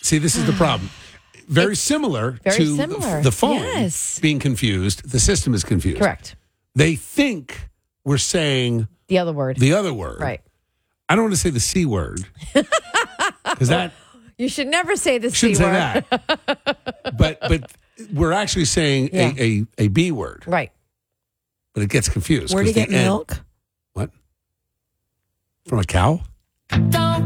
See, this is the problem. Very similar to similar. the phone Yes. being confused. The system is confused. Correct. They think we're saying The other word. the other word. Right. I don't want to say the C word because that You should never say the C shouldn't say word. that. But we're actually saying a B word. Right. But it gets confused. Where do you 'cause get the N- milk? What? From a cow? Don't